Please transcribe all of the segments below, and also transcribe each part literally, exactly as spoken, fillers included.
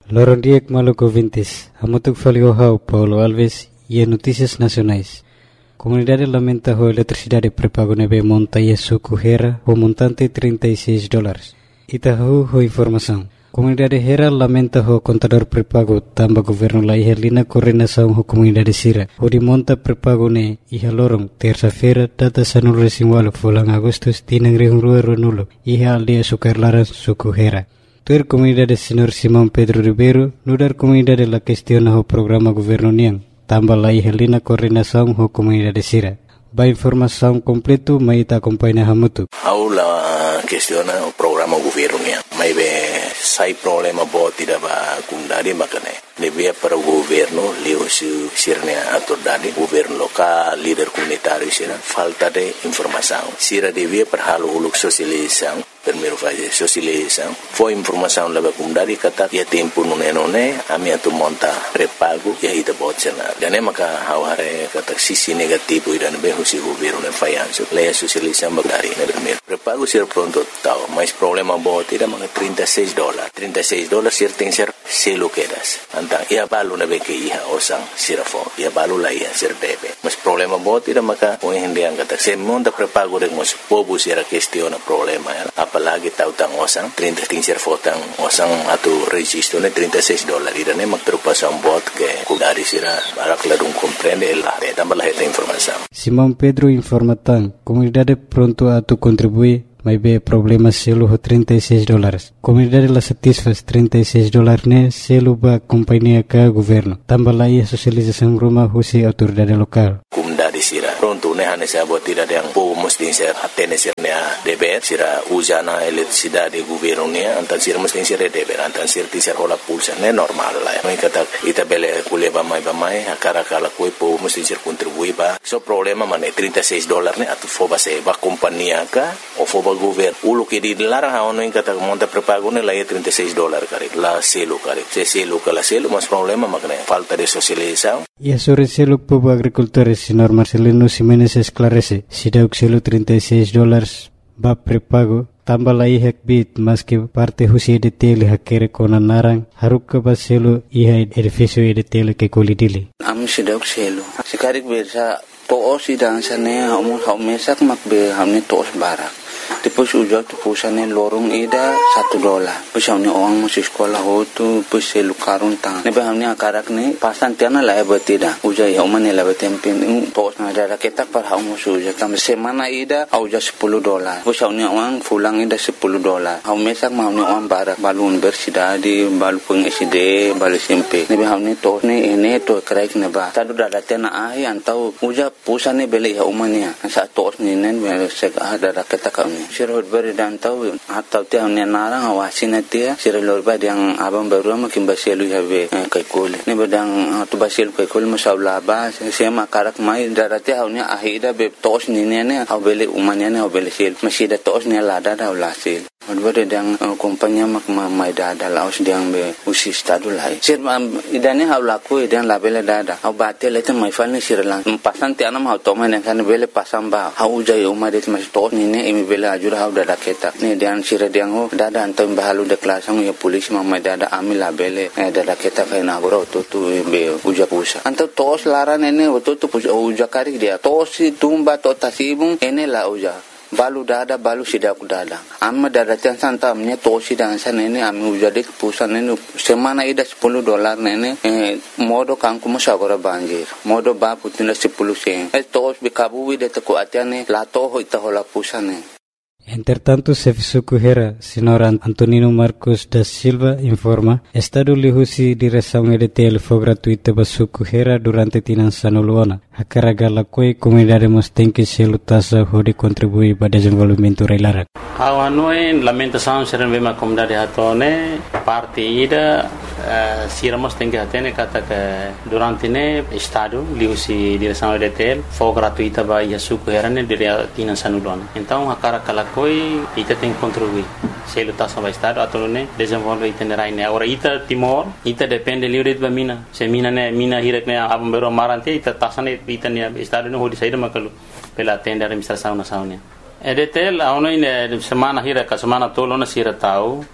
Lorondiek Maluco Vintes, Hamutuk Faliohau, Paulo Alves e Notícias Nacionais. Comunidade lamenta a eletricidade pré-pago nebe monta e suco Hera o montante trinta e seis dólares. Itahu ho informação. Comunidade Hera lamenta o contador pré-pago tamba governo la ihelina coordenação ho comunidade Sira. O de monta pré-pago ne iha lorong terça-feira data sanul resinwalo fulang Agustus tinang rihungrua ronulo iha aldia sukar laran suco Hera. Tuer comunidade Senhor Simão Pedro Ribeiro nudar comunidade la questiona ho programa governo niang tamba la ihelina coordenação ho comunidade Sira. Ba informação completo mai ta acompanha Hamutu. Aula questiona o programa governo niang. Mai be sai problema bo tidak ba kundari makane. Lebih para o governo leu su sirnya autoridade governo local líder comunitário sira falta de informação. Sira devia para halo uluk sosialização primeiro fase sosialização foi informação leva kundari kata ya tempo nune nune ami atu monta pré-pago ya ita botsena. Dan maka haware kata sisi negativo idan be husi governo ne fayanso leia sosialização bagari ne primeiro pré-pago sira pronto tau mas problema bo tidak maka trinta e seis dólares trinta e seis dólares sir tem ser selo quedas antang ia balu na be ke iha osang sirafo ia balu la ia sir debe mas problema bo tidak maka o hindi ang kata se monta pré-pago de mos pobu sira questiona problema ya apalagi tau tang osang trinta ting sir fotang osang atu registro ne trinta e seis dólares irane magtrupasan bot ke kudari sira barak ladung comprende la tambah la esta informação. Simão Pedro informa tan comunidade pronto a tu contribuir mas be problema selo ho trinta e seis dólares. Comunidade la satisfaz trinta e seis dólares ne selo ba companhia ka governo. Tambah la ia sosialização rumah husi autoridade lokal. Comunidade sira pronto ne hane sa buat tidak yang po mesti ser hatene sir ne D B R sira usana eletricidade governo ne antan sir mesti sir D B R antan sir ti sir hola pulsa ne normal la. Mai kata ita bele kuleba mai ba mai akara kala koi po mesti sir contribui ba. So problema mane trinta e seis dólares ne atu foba se ba companhia ka o foba governo ulo que di larang ha ono ingkata monta pré-pago ne la ia trinta e seis dólares kare la selo kare se selo kala selo mas problema makne falta de socialização. E sobre selo povo agricultores senhor Marcelino Ximenes esclarece si dauk selo trinta e seis dólares ba pré-pago tambah la ihak bit mas que parte husi de tele hakere kona narang haruk ba selo iha edificio de tele ke kolidili am si dauk selo sikarik bersa to osi dan sane hamu hamesak makbe hamne tos barak Depois ujar tu pusane lorong ida satu dolar. Pusau ni orang masih sekolah ho tu pusai lukarun tang. Nebe hamni akarak ni pasan tiana lah betida. Ujar ya umane lah betempin. Tos ada raketak par hau musuh ujar tam semana ida au ujar sepuluh dolar. Pusau ni orang pulang ida sepuluh dolar. Hau mesak mau ni orang barak balu universidade balu pengiside balu S M P. Nebe hamni tos ni ini to kraik neba. Tadu dah tiana ahi antau ujar pusane beli ya umane. Sa tos ni nen sek ada raketak kami. Sirot beri dan tahu atau tiang ni narang awasin dia sirot beri yang abang baru makin basilu have kai kol ni bedang tu basilu kai kol masalah ba sema karak mai darati haunya ahida be tos ni ne au bele umanya ne au bele sil masih da tos ni lada da ulasil Odbere yang kompanya mak mai dada laos diang be usi stadu lai sir idane hau laku idan labele dada au batel itu mai fal ni sir lang pasan ti anam hau toma ne kan bele pasam ba hau jai umade mas tos ni ne imi bele ajur hau dada keta ni dian sir diang ho dada antam bahalu de klasang ya polis mai dada ami labele dada keta kai na goro tu tu be uja pusa anto tos laran ene tu tu uja kari dia tos tumba to tasibung ene la uja balu dada balu sidak dada amma dada chan santa amnya tosi dan sanene ami ujade pusan nene semana ida sepuluh dolar nene eh, modo kangku masagora banjir modo ba putina sepuluh sen eh tos be kabu de te ko atiane la to ho ita hola pusane. Entretanto, Sefisuku Hera, senhor Antonino Marcos da Silva, informa, Estado lihusi direção E D T L foi gratuita para Suku Hera durante tinan sanuluana. A carga la coi comunidade mos tem que se lutasa hode contribuir para desenvolvimento reilara. Hawanoi lamentação serem bem a comunidade hatone parte ida uh, siramos tem que atene kata que durante ne Estado lihusi direção E D T L foi gratuita para Suku Hera ne dire tinan sanuluana. Então a carga la coi ita tem que contribuir. Se lutasa para Estado atau ne desenvolve itinerai ne. Agora ita Timor ita depende livre de mina. Se mina ne mina hirak ne abang bero marante ita tasane ita ne Estado ne hodi saída makalu pela tenda administração nacional. E D T L aonde semana hirak semana tolo na sira tau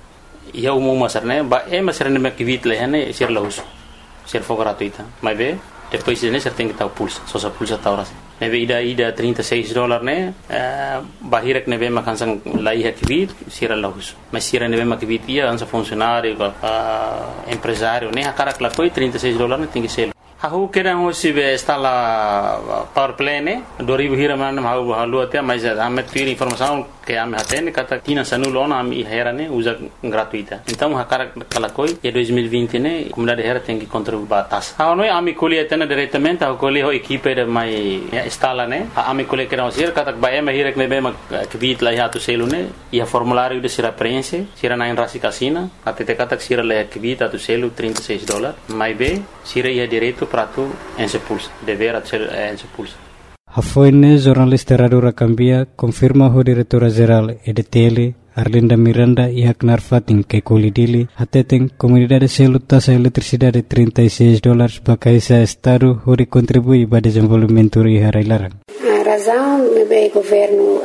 ia umum masar né ba é masar né que vit leh né ser lahus ser for gratuita mas bem depois né ser tem que tal pulsa só sa pulsa tal ras né bem ida ida trinta e seis dólares né bahirek né bem makan sang lai ha que vit ser lahus mas ser né bem mak vit ia ansa funcionário empresário né a cara que lá foi trinta e seis dólares né tem que ser Aku kira hoje be instala power play ne dua ribu hira mana mau halu até mas ame tira informação que ame hatene kata tina sanulona ame hera ne usa gratuita então a cara kala koi e dois mil e vinte ne comunidade hera tem que contribuir batas a noi ame colhe atena diretamente a colhe ho equipe de mai instala ne ame colhe kira hoje kata ba ame hira ne be ma kvit la hatu selu ne e a formulário de sira preenche sira na enrasi casina até te kata sira la kvit atu selu trinta e seis dólares mai be sira ia direito para tu en se pulsa dever ser en se pulsa Hafoine jornalista Radio Rakambia confirma o diretora geral E D T L Arlinda Miranda e Aknar Fatin que colidili ateten comunidade selu taxa eletricidade trinta e seis dólares bakaisa estado hori contribui para desenvolvimento e harailaran. A razão é o governo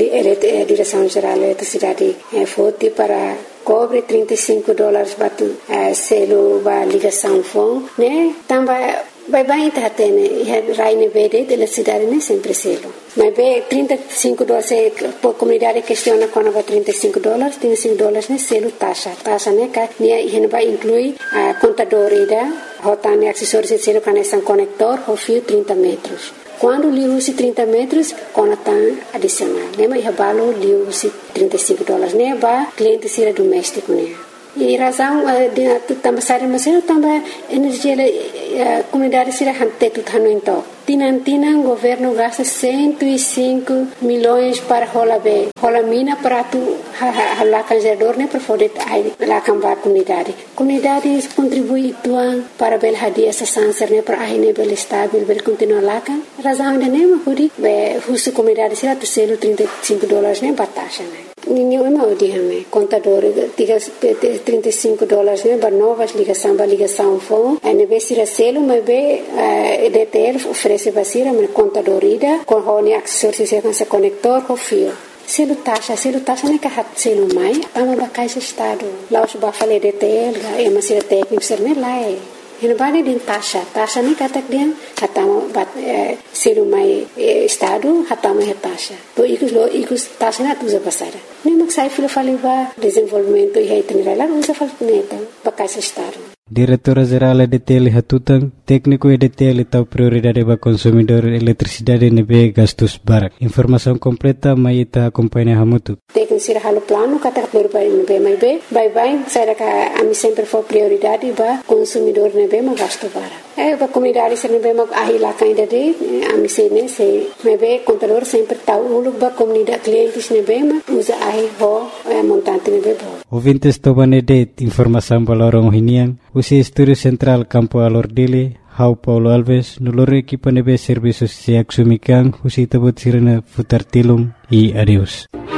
a direção geral da eletricidade foi para cobre trinta e cinco dólares batu selo ba ligação fon né também vai vai tá tendo e raine verde da cidade né sempre selo mas bem trinta e cinco dólares a comunidade questiona quando vai trinta e cinco dólares trinta e cinco dólares né selo taxa taxa né que né vai inclui a contador ida rotane acessórios de selo conexão conector o fio trinta metros. Quando li usi trinta metros, conatan adicional. Né, mas balo li usi trinta e cinco dólares. Né, ba cliente sira doméstico né. E razão de também sair mas eu também energia a comunidade sira hante tudo hano então. Tinan tinan governo gasta cento e cinco milhões para rola be. Rola mina para tu lá canjador né para poder lá cambar comunidade. Comunidade contribui tuan para bel hadia essa sanser né para aí né bel estável bel continuar lá kan. Razão de né mas be husu comunidade sira tu selo trinta e cinco dólares né batasha né. Ninguém é mau dia né. Contador trinta e cinco dólares né para novas ligação para ligação fone. Aí né sira selo mas be E D T L oferece basira mas contador ida com hone acessórios com esse conector com fio. Selo taxa, selo taxa né que hat selo mai, ama ba caixa estado. Lá os ba falei D T L, é uma sira técnico ser né lá é. Ele vai din taxa, taxa ni kata dia hatama bat selo mai estado hatama é taxa. To ikus lo ikus taxa na tuza pasara. Nem mak sai filo fali ba desenvolvimento e itinerário lá usa fal neta ba caixa estado. Diretora Geral E D T L Hatutang, técnico E D T L tahu prioridade para consumidor eletricidade nebe gastos barak. Informação completa mai ita acompanha hamutu. Técnico sira halo plano kata prioridade nebe mai be, bye bye, saya ka ami sempre for prioridade ba consumidor nebe ma gasto barak. Eh ba comunidade sira nebe ma ahila kainda de ami se ne se nebe contador sempre tahu uluk ba comunidade clientes nebe ma usa ahi ho montante nebe bo. Ouvintes tobane de informação balorong hinian. Usi Estúdio Central Campo Alordile, Hau Paulo Alves, nulore equipa nebe serviços se axumikan, usi tabut sirena futar tilum e adeus.